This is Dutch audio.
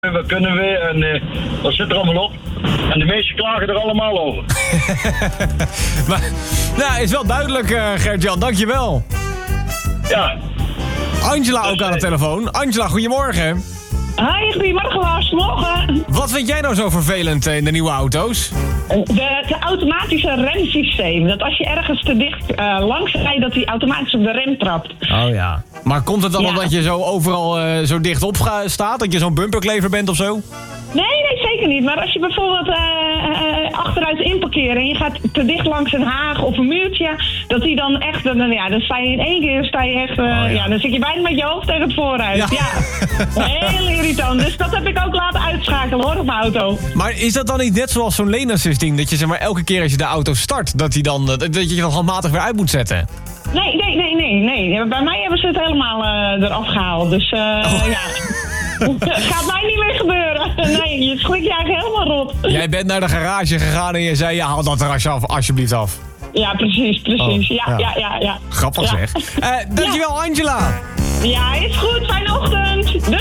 we kunnen weer en dat zit er allemaal op. En de meesten klagen er allemaal over. Maar, nou, is wel duidelijk, Gert-Jan, dankjewel. Ja. Angela ook aan de telefoon. Angela, goedemorgen. Hi, goedemorgen Lars, morgen. Wat vind jij nou zo vervelend in de nieuwe auto's? Het automatische remsysteem. Dat als je ergens te dicht langs rijdt, dat hij automatisch op de rem trapt. Oh ja. Maar komt het dan omdat je zo overal zo dicht op staat? Dat je zo'n bumperklever bent of zo? Nee, zeker niet. Maar als je bijvoorbeeld achteruit inparkeert en je gaat te dicht langs een haag of een muurtje, dat hij dan echt, dan sta je in één keer, dan zit je bijna met je hoofd tegen het vooruit. Ja. Heel irritant. Dus dat heb ik ook laten uitschakelen hoor, op mijn auto. Maar is dat dan niet net zoals zo'n lane assist ding, dat je zeg maar elke keer als je de auto start, dat je dan handmatig weer uit moet zetten? Nee. Bij mij hebben ze het helemaal eraf gehaald. Dus ja. Het gaat mij niet meer gebeuren. Nee, je schrikt je eigenlijk helemaal rot. Jij bent naar de garage gegaan en je zei, ja, haal dat terrasje alsjeblieft af. Ja, precies. Oh, ja. Grappig zeg. Dankjewel, Angela. Ja, is goed. Fijne ochtend. Doei.